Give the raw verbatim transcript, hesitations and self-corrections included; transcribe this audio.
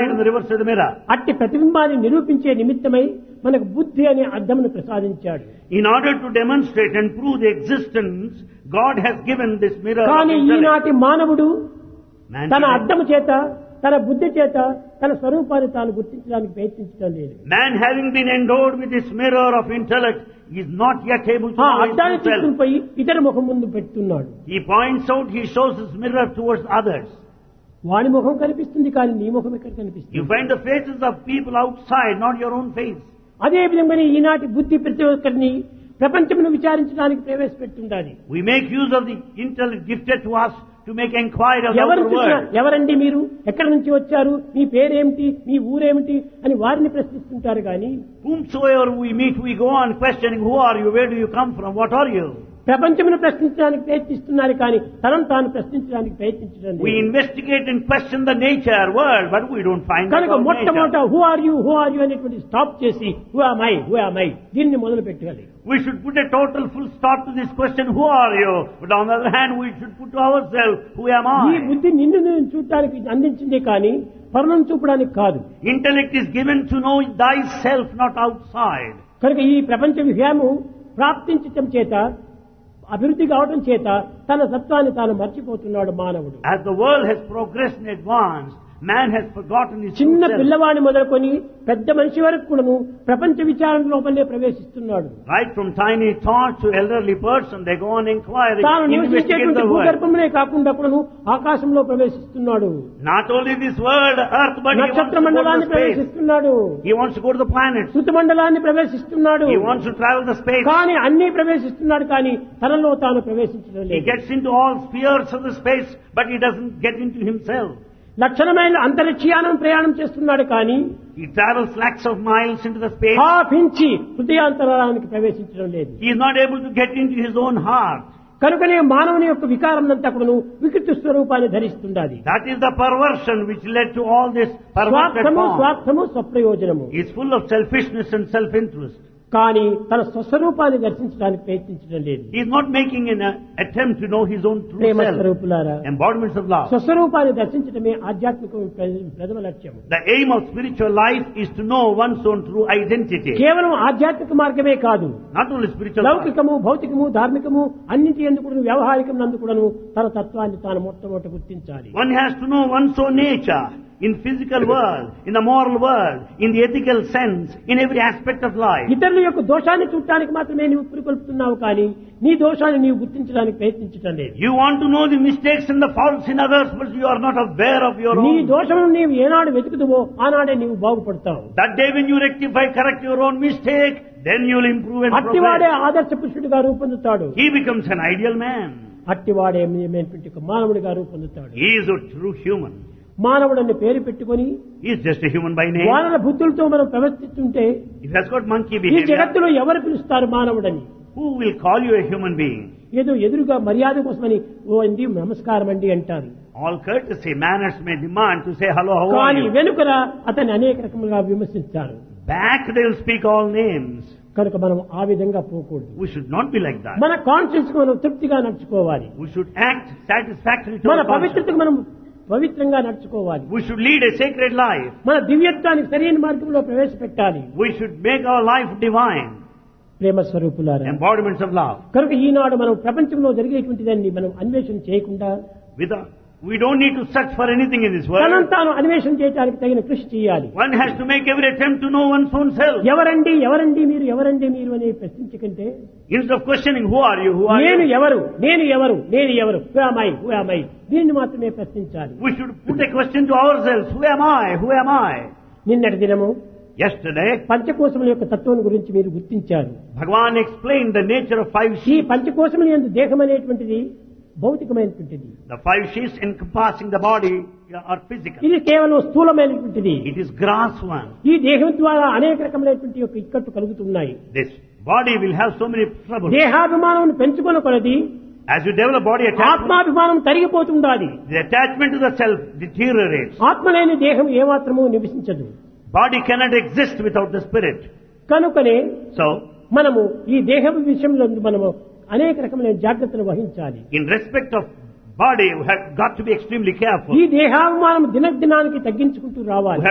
in the reverse of the mirror. అట్టి ప్రతిబింబాన్ని నిరూపించే నిమిత్తమై మనకు బుద్ధి అనే అద్దమును ప్రసాదించాడు. In order to demonstrate and prove the existence, God has given this mirror of కానీ intellect. ఈనాటి మానవుడు Man తన today- అద్దము చేత తన బుద్ధి చేత తన స్వరూపాన్ని తాను గుర్తించడానికి ప్రయత్నించడం లేదు. Man having been endowed with this mirror of intellect is not yet able to ఆ know his అద్దాన్ని true self. తీసుకుని పోయి ఇతర ముఖం ముందు పెడుతున్నాడు. He points out, he shows his mirror towards others. వాడి ముఖం కనిపిస్తుంది కానీ నీ ముఖం ఎక్కడ You కనిపిస్తుంది? find the faces of people outside, not your own face. అదే విధంగా ఈనాటి బుద్ధి ప్రతి ఒక్కరిని ప్రపంచమును విచారించడానికి ప్రవేశపెట్టుండాలి. We make use of the intellect gifted to us to make inquiry of the ఎవరు outer చూసినా, world. ఎవరండి మీరు, ఎక్కడి నుంచి వచ్చారు, మీ పేరేమిటి, మీ ఊరేమిటి అని వారిని ప్రశ్నిస్తుంటారు కానీ Whomsoever we meet, we go on questioning, who are you, where do you come from, what are you? ప్రపంచమును ప్రశ్నించడానికి ప్రయత్నిస్తున్నారు కానీ తనను తాను ప్రశ్నించడానికి ప్రయత్నించడం We లేదు. investigate and question the nature, world, but we don't find that కనుక out మొట్టమొదట nature. Who are you who are you అనేటువంటి స్టాప్ చేసి who am I who am I దీన్ని మొదలు పెట్టాలి. We should put a total full stop to this question, who are you? But on the other hand, we should put to ourselves, who am ఈ I? బుద్ధి నిన్ను నేను చూడటానికి అందించిందే కానీ పరులను చూపడానికి కాదు. Intellect is given to know thyself, not outside. కనుక ఈ ప్రపంచ విషయము ప్రాప్తించటం చేత అభివృద్ధి కావడం చేత తన సత్వాన్ని తాను మర్చిపోతున్నాడు మానవుడు. As the world has progressed and advanced, man has forgotten his true చిన్న self. పిల్లవాడిని మొదలుకొని పెద్ద మనిషి వరకు కూడాను ప్రపంచ విచారణ లోపలే ప్రవేశిస్తున్నాడు. Right from tiny thoughts to elderly person, they go on inquiring, తాను investigate నివసించేటువంటి the world. భూగర్భంలో కాకుండా కూడాను ఆకాశంలో ప్రవేశిస్తున్నాడు. Not only this world, earth, but he wants నక్షత్ర to go to మండలాన్ని the space. ప్రవేశిస్తున్నాడు. He wants to go to the planets. శృతి మండలాన్ని ప్రవేశిస్తున్నాడు. He wants to travel the space. కానీ అన్ని ప్రవేశిస్తున్నాడు కానీ తనలో తాను ప్రవేశించడం He లేదు. gets into all spheres of the space, but he doesn't get into himself. లక్షణమైన అంతరిక్షయానం ప్రయాణం చేస్తున్నాడు కానీ He travels lakhs of miles into the space. Half inch హృదయాంతరానికి ప్రవేశించడం లేదు. He is not able to get into his own heart. కనుకనే మానవుని యొక్క వికారం అంతా కూడాను వికృతి స్వరూపాన్ని ధరిస్తుండాలి. That is the perversion which led to all this perverted స్వార్థము form. స్వార్థము స్వప్రయోజనము. He is full of selfishness and self-interest. కానీ తన స్వస్వరూపాన్ని దర్శించడానికి ప్రయత్నించడం లేదు. He is not making an uh, attempt to know his own true Prema self. స్వరూపులారా, Embodiments of love. స్వస్వరూపాన్ని దర్శించడమే ఆధ్యాత్మిక ప్రథమ లక్ష్యం. The aim of spiritual life is to know one's own true identity. కేవలం ఆధ్యాత్మిక మార్గమే కాదు, Not only spiritual life. లౌకికము భౌతికము ధార్మికము అన్నింటి ఎందుకు వ్యవహారికం నందుకుడను తన తత్వాన్ని తాను మొట్టమొదట గుర్తించాలి. One has to know one's own nature in physical world, in the moral world, in the ethical sense, in every aspect of life. ఇతరుల యొక్క దోషాన్ని చూడటానికి మాత్రమే నీవు పురికొల్పుతున్నావు కానీ నీ దోషాన్ని నీవు గుర్తించడానికి ప్రయత్నించడం లేదు. You want to know the mistakes and the faults in others, but you are not aware of your నీ own. దోషమును నీవు ఏనాడు వెతుకుదువో ఆనాడే నీవు బాగుపడతావు. That day when you rectify, correct your own mistake, then you will improve and అట్టివాడే progress. ఆదర్శ పురుషుడిగా రూపొందుతాడు. He becomes an ideal man. అట్టివాడే ఏమైనటువంటి ఒక మానవుడిగా రూపొందుతాడు. He is a true human. మానవుడని పేరు పెట్టుకొని He is just a human by name. వానర బుద్ధులతో మనం ప్రవర్తిస్తుంటే If he has got monkey ఈ behavior, జగత్తులో ఎవరు పిలుస్తారు మానవుడని? who will call you a human being? ఏదో ఎదురుగా మర్యాద కోసమని ఓ అండి నమస్కారం అండి అంటారు. All courtesy, manners may demand to say hello, how are కానీ you? వెనుకల అతన్ని అనేక రకములుగా విమర్శిస్తారు. Back they will speak all names. కనుక మనం ఆ విధంగా పోకూడదు. We should not be like that. మన కాన్షియన్స్ మనం తృప్తిగా నడుచుకోవాలి. We should act satisfactory to మన our conscience. పవిత్రతకు మనం పవిత్రంగా నడుచుకోవాలి. We should lead a sacred life. మన దివ్యత్వానికి సరైన మార్గంలో ప్రవేశపెట్టాలి. We should make our life divine. ప్రేమ స్వరూపులారా, Embodiments of love. కనుక ఈనాడు మనం ప్రపంచంలో జరిగేటువంటి దాన్ని మనం అన్వేషణ చేయకుండా Without, we don't need to search for anything in this తనను world. తాను అన్వేషణ చేయడానికి తగిన కృషి చేయాలి. One has to make every attempt to know one's own self. ఎవరండి ఎవరండి మీరు ఎవరండి మీరు అని ప్రశ్నించకంటే Instead of questioning, who are you, who are నేను you? ఎవరు నేను ఎవరు నేను ఎవరు who am I who am I దీన్ని మాత్రమే ప్రశ్నించాలి. We should put a question to ourselves, who am I, who am I? నిన్నటి దినము Yesterday, పంచకోశముల యొక్క తత్వం గురించి మీరు గుర్తించారు. Bhagavan explained the nature of five ఈ sheaths. పంచకోశముల యందు దేహం అనేటువంటిది భౌతికమైనటువంటిది. The five sheaths encompassing the body are physical. ఇది కేవలం స్థూలమైనటువంటిది. It is grass one. ఈ దేహం ద్వారా అనేక రకములైనటువంటి యొక్క ఇక్కట్లు కలుగుతున్నాయి. This body will have so many troubles. దేహాభిమానం పెంచుకున్న కొలది As you develop body attachment, ఆత్మాభిమానం తరిగిపోతుండాలి. the attachment to the self deteriorates. ఆత్మ లేని దేహం ఏమాత్రము నివసించదు. Body cannot exist without the spirit. కనుకనే So, మనము ఈ దేహ విషయంలో మనము అనేక రకమైన జాగ్రత్తలు వహించాలి. in respect of body, we have got to be extremely careful. ఈ దేహాభిమానం దినదినానికి తగ్గించుకుంటూ రావాలి.